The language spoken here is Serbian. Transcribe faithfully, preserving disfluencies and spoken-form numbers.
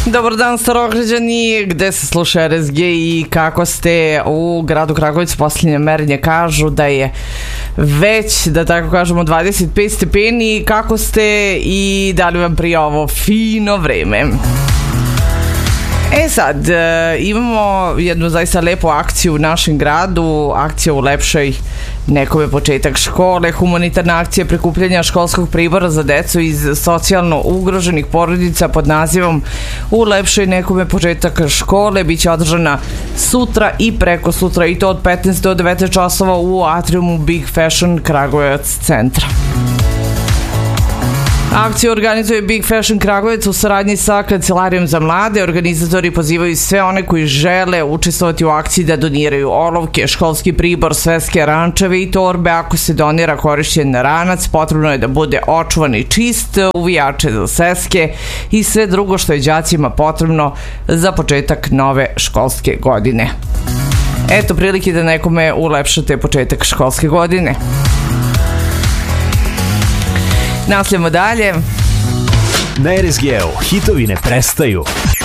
Dobar dan, Starograđani, gde se sluša R S G i kako ste? U gradu Kragujevcu posljednje merenje kažu da je već, da tako kažemo, dvadeset pet stepeni. Kako ste i da li vam prija ovo fino vreme? E sad, e, imamo jednu zaista lepu akciju u našem gradu, akcija Ulepšaj nekome početak škole, humanitarna akcija prikupljanja školskog pribora za decu iz socijalno ugroženih porodica pod nazivom Ulepšaj nekome početak škole. Biće održana sutra i preko sutra, i to od petnaest do devetnaest časova u atriumu Big Fashion Kragujevac centra. Akciju organizuje Big Fashion Kragujevac u saradnji sa Kancelarijom za mlade. Organizatori pozivaju sve one koji žele učestvovati u akciji da doniraju olovke, školski pribor, sveske, rančeve i torbe. Ako se donira korišćen ranac, potrebno je da bude očuvan i čist, uvijače za sveske i sve drugo što je đacima potrebno za početak nove školske godine. Eto prilike da nekome ulepšate početak školske godine. Nastavljamo dalje. Na R S G-u hitovi ne prestaju.